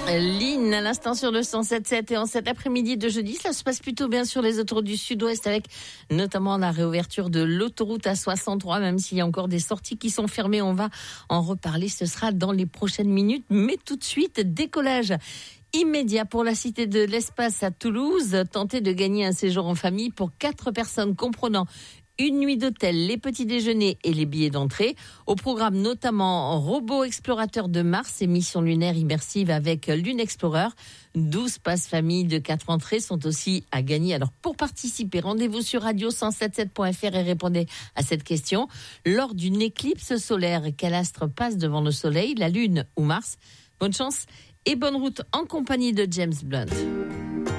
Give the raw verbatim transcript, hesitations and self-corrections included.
Lynn, à l'instant sur le cent sept virgule sept et en cet après-midi de jeudi, ça se passe plutôt bien sur les autoroutes du sud-ouest avec notamment la réouverture de l'autoroute A soixante-trois, même s'il y a encore des sorties qui sont fermées. On va en reparler, ce sera dans les prochaines minutes. Mais tout de suite, décollage immédiat pour la Cité de l'Espace à Toulouse. Tentez de gagner un séjour en famille pour quatre personnes comprenant une nuit d'hôtel, les petits déjeuners et les billets d'entrée. Au programme notamment Robot Explorateur de Mars et mission lunaire immersive avec Lune Explorer. douze passes famille de quatre entrées sont aussi à gagner. Alors pour participer, rendez-vous sur radio cent soixante-dix-sept point f r et répondez à cette question. Lors d'une éclipse solaire, quel astre passe devant le soleil, la Lune ou Mars? Bonne chance et bonne route en compagnie de James Blunt.